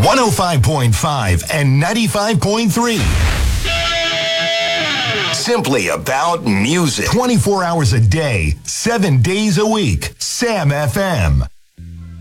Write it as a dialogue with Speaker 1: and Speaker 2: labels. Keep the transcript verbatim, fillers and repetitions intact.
Speaker 1: one oh five point five and ninety-five point three. Simply about music. twenty-four hours a day, seven days a week. Sam F M.